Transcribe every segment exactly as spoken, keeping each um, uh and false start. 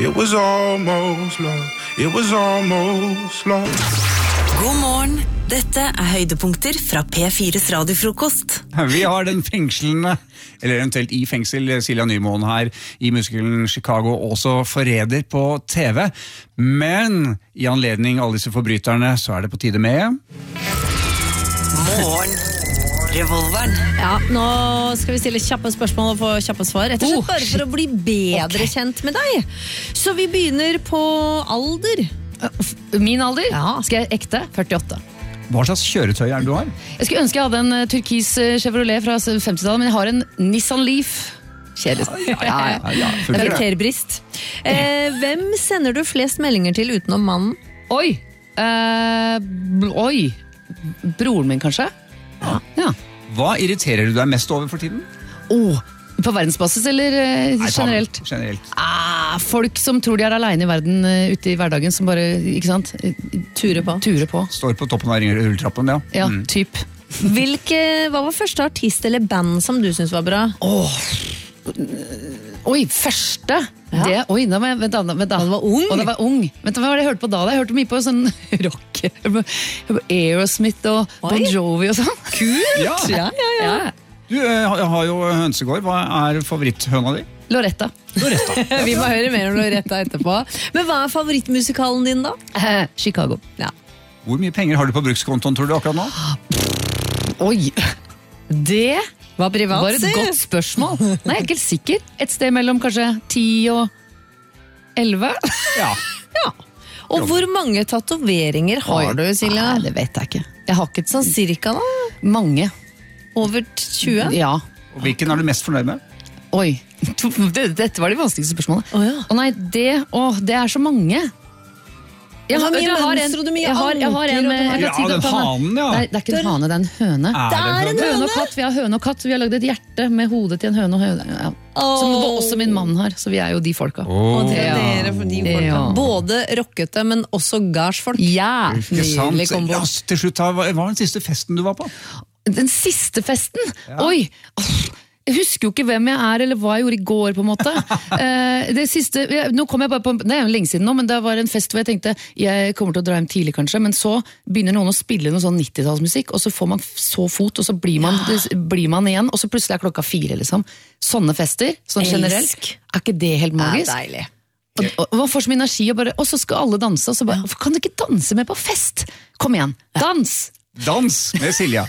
It was almost love. It was almost love. God morgen. Dette er høydepunkter fra P fires radiofrokost. Vi har den fengslende, eller eventuelt i fengsel, Silja Nymoen her i musikalen Chicago, også forræder på T V. Men i anledning alle disse forbryterne, så er det på tide med... Morgen. Revolveren. Ja, nå skal vi stille kjappe spørsmål og få kjappe svar. Rett og slett bare for å bli bedre okay. kjent med deg. Så vi begynner på alder. Min alder? Ja. Skal jeg ekte? førtiåtte. Hva slags kjøretøy er det du har? Jeg skulle ønske jeg hadde en turkis Chevrolet fra femtitallet, men jeg har en Nissan Leaf. Kjedelig. Ja, ja, ja, ja. Karakterbrist. Eh, hvem sender du flest meldinger til utenom mannen? Oi. Eh, oi. Broren min, kanskje? Ja. Ja. Hva irriterer du deg mest over for tiden? Åh, oh, på verdensbasis eller uh, Nei, generelt? generelt. Ah, folk som tror de er alene i verden uh, ute i hverdagen, som bare, ikke sant? Turer på. Turer på. Står på toppen av rulletrappen, ja. Ja, mm. typ. Hvilke, hva var første artist eller band som du synes var bra? Åh, oi, første? Ja. Det, oi, da var jeg, vent da, vent da. Da var ung? Og da var ung. Vent, hva var det jeg hørte på da? Jeg hørte mye på sånn rock. Aerosmith og Bon Jovi og sånn. Kult! Ja, ja, ja. ja. Du, jeg har jo hønsegård. Hva er favoritthøna di? Loretta. Loretta. Vi må høre mer om Loretta etterpå. Men hva er favorittmusikalen din da? Eh, Chicago. Ja. Hvor mye penger har du på brukskontoen, tror du, akkurat nå? Oi, det var privat, var et godt spørsmål. Nei, jeg er ikke helt sikker. Et sted mellom kanskje ti og elleve. Ja. Ja. Og hvor mange tatoveringer har Oi. du, Silja? Nei, det vet jeg ikke. Jeg har ikke sånn cirka da? Mange. Over tjue? Ja. Og hvilken er du mest fornøyd med? Oi, dette var de vanskeligste spørsmålene. Å ja. Å nei, det, å, det er så mange. Jeg har, jeg har en, jeg har, jeg har en med, jeg ja, den hanen, ja. Nei, det er ikke en hane, det er en høne. Er det, det er en høne og katt, vi har høne og katt. Vi har laget et hjerte med hodet til en høne og høne. Ja. Oh. Som også min mann har, så vi er jo de folka. Oh. Og det er dere for de folka. Ja. Både rockete, men også gardsfolk. Ja, ikke sant. Ja, til slutt, hva var den siste festen du var på? Den siste festen? Ja. Oi, jeg husker jo ikke hvem jeg er, eller hva jeg gjorde i går, på en måte. eh, det siste, jeg, nå kom jeg bare på, det er jo lenge siden nå, men det var en fest hvor jeg tenkte, jeg kommer til å dra hjem tidlig kanskje, men så begynner noen å spille noe sånn nittitallsmusikk, og så får man så fot, og så blir man, ja. blir man igjen, og så plutselig er klokka fire, liksom. Sånne fester, sånn generelt, er ikke det helt magisk? Ja, deilig. Og, og man får så mye energi, og, bare, og så skal alle danse, og så bare, kan du ikke danse med på fest? Kom igjen, dans! Dans med Silja.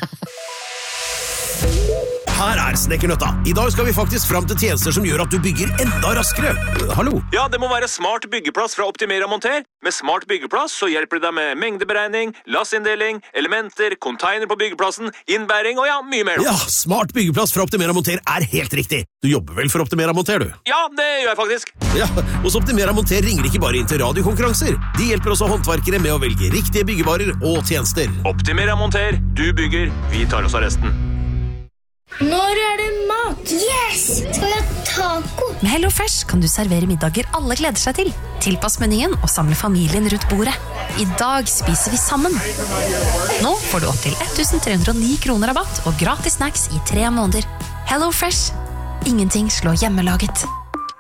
Her er Snekkernøtta. I dag skal vi faktisk fram til tjenester som gjør at du bygger enda raskere. Hallo? Ja, det må være smart byggeplass fra Optimera Monter. Med smart byggeplass så hjelper det deg med mengdeberegning, lassinndeling, elementer, container på byggeplassen, innbæring og ja, mye mer. Ja, smart byggeplass fra Optimera Monter er helt riktig. Du jobber vel for Optimera Monter, du? Ja, det gjør jeg faktisk. Ja, hos Optimera Monter ringer ikke bare inn til radiokonkurranser. De hjelper også håndverkere med å velge riktige byggevarer og tjenester. Optimera Monter, du bygger, vi tar oss av resten. Når er det mat? Yes! Skal vi ha taco? Med Hello Fresh kan du servere middager alle gleder seg til. Tilpass menyen og samle familien rundt bordet. I dag spiser vi sammen. Nå får du opp til tre hundre og ni kroner rabatt og gratis snacks i tre måneder. Hello Fresh. Ingenting slår hjemmelaget.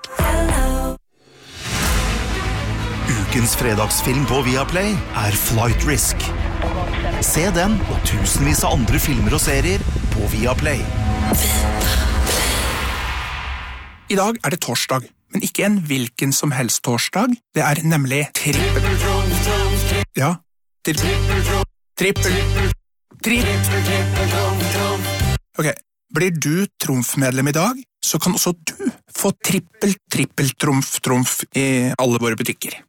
Ukens fredagsfilm på Viaplay er Flight Risk. Se den og tusenvis av andre filmer og serier på Viaplay. I dag er det torsdag, men ikke en hvilken som helst torsdag. Det er nemlig trippel. Ja, trippel. Trippel. Trippel. Ok, blir du trumfmedlem i dag, så kan også du få trippel, trippel, trumf, trumf i alle våre butikker.